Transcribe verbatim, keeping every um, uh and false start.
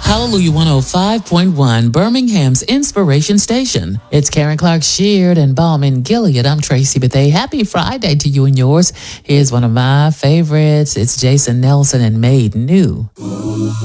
Hallelujah one oh five point one, Birmingham's Inspiration Station. It's Karen Clark Sheard and Ballman Gilead. I'm Tracy Bethea. Happy Friday to you and yours. Here's one of my favorites. It's Jason Nelson and Made New.